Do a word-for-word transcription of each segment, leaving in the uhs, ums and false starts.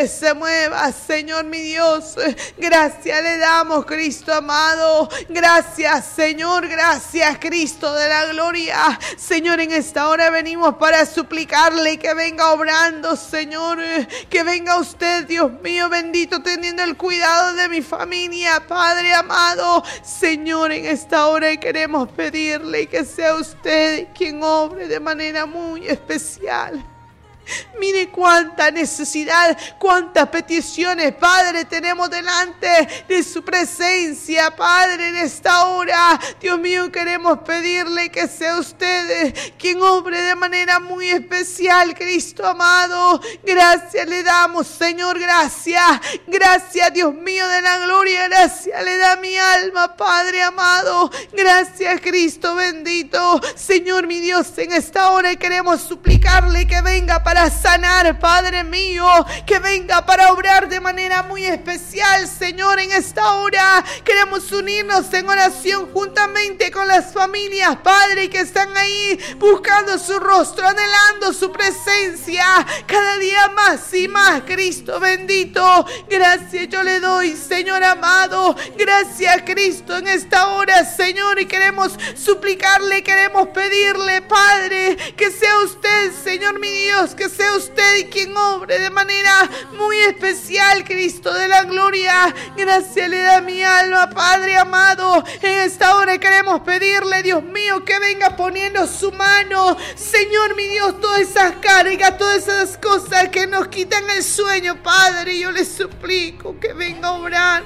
poder se mueva, Señor mi Dios. Gracias le damos, Cristo amado. Gracias, Señor, gracias, Cristo de la gloria. Señor, en esta hora venimos para suplicarle que venga obrando, Señor, que venga usted, Dios mío bendito, teniendo el cuidado de mi familia, Padre amado. Señor, en esta hora queremos pedirle que sea usted quien obre de manera muy especial. Mire cuánta necesidad, cuántas peticiones, Padre, tenemos delante de su presencia, Padre, en esta hora. Dios mío, queremos pedirle que sea usted quien obre de manera muy especial, Cristo amado. Gracias le damos, Señor, gracias. Gracias, Dios mío de la gloria, gracias le da mi alma, Padre amado. Gracias, Cristo bendito. Señor, mi Dios, en esta hora queremos suplicarle que venga para sanar, Padre mío, que venga para obrar de manera muy especial, Señor, en esta hora. Queremos unirnos en oración juntamente con las familias, Padre, que están ahí buscando su rostro, anhelando su presencia cada día más y más, Cristo bendito. Gracias yo le doy, Señor amado. Gracias, Cristo, en esta hora, Señor, y queremos suplicarle, queremos pedirle, Padre, que sea usted, Señor mi Dios, que sea usted quien obre de manera muy especial, Cristo de la gloria. Gracias le da mi alma, Padre amado. En esta hora queremos pedirle, Dios mío, que venga poniendo su mano, Señor mi Dios, todas esas cargas, todas esas cosas que nos quitan el sueño, Padre. Yo le suplico que venga obrando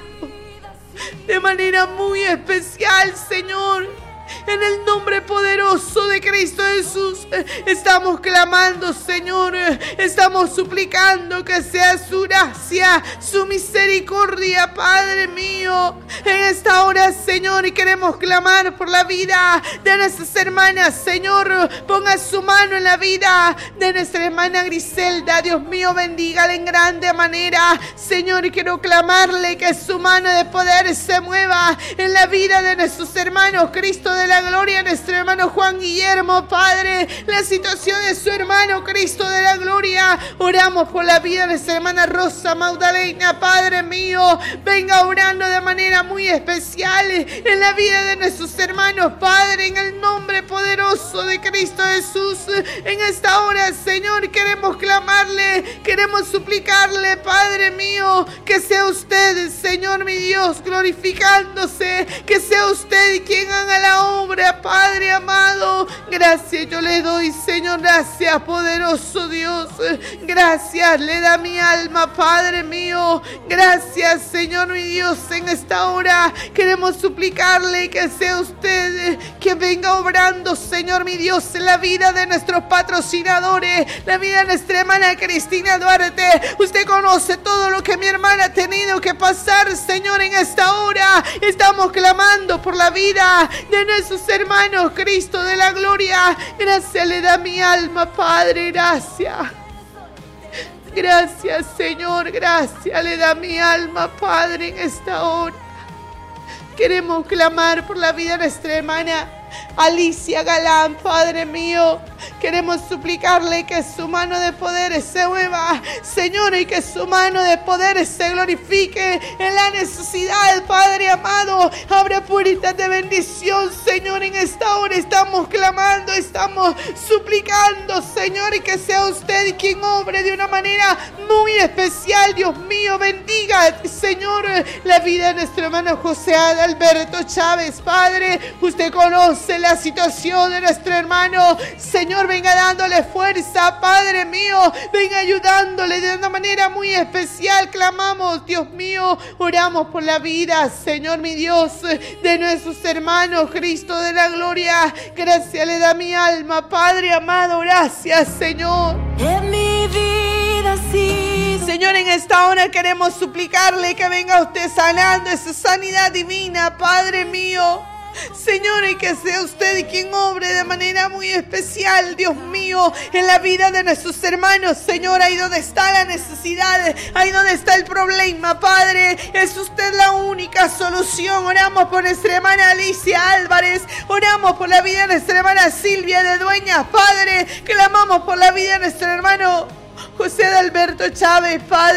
de manera muy especial, Señor. En el nombre poderoso de Cristo Jesús estamos clamando, Señor, estamos suplicando que sea su gracia, su misericordia, Padre mío. En esta hora, Señor, y queremos clamar por la vida de nuestras hermanas, Señor. Ponga su mano en la vida de nuestra hermana Griselda, Dios mío, bendígala en grande manera, Señor, y quiero clamarle que su mano de poder se mueva en la vida de nuestros hermanos, Cristo de la gloria, nuestro hermano Juan Guillermo, Padre, la situación de su hermano, Cristo de la gloria. Oramos por la vida de nuestra hermana Rosa Magdalena, Padre mío, venga orando de manera muy especial en la vida de nuestros hermanos, Padre, en el nombre poderoso de Cristo Jesús. En esta hora, Señor, queremos clamarle, queremos suplicarle, Padre mío, que sea usted, Señor mi Dios, glorificándose, que sea usted quien haga la obra, Padre amado. Gracias yo le doy, Señor, gracias, poderoso Dios. Gracias le da mi alma, Padre mío. Gracias, Señor mi Dios, en esta hora queremos suplicarle que sea usted que venga obrando, Señor mi Dios, en la vida de nuestros patrocinadores, la vida de nuestra hermana Cristina Duarte. Usted conoce todo lo que mi hermana ha tenido que pasar, Señor, en esta hora. Estamos clamando por la vida de nuestros hermanos, Cristo de la gloria. Gracias le da mi alma, Padre, gracias. Gracias, Señor, gracias le da mi alma, Padre, en esta hora. Queremos clamar por la vida de nuestra hermana Alicia Galán, Padre mío. Queremos suplicarle que su mano de poder se mueva, Señor, y que su mano de poder se glorifique en la necesidad, Padre amado. Abra puertas de bendición, Señor. En esta hora estamos clamando, estamos suplicando, Señor, y que sea usted quien obre de una manera muy especial. Dios mío, bendiga, Señor, la vida de nuestro hermano José Alberto Chávez, Padre. Usted conoce la situación de nuestro hermano, Señor, venga dándole fuerza, Padre mío, venga ayudándole de una manera muy especial. Clamamos, Dios mío, oramos por la vida, Señor mi Dios, de nuestros hermanos, Cristo de la gloria. Gracias le da mi alma, Padre amado, gracias, Señor. En mi vida sí, Señor, en esta hora queremos suplicarle que venga usted sanando esa sanidad divina, Padre mío. Señor, y que sea usted quien obre de manera muy especial, Dios mío, en la vida de nuestros hermanos, Señor, ahí donde está la necesidad, ahí donde está el problema, Padre, es usted la única solución. Oramos por nuestra hermana Alicia Álvarez, oramos por la vida de nuestra hermana Silvia de Dueñas, Padre, clamamos por la vida de nuestro hermano José Alberto Chávez, Padre.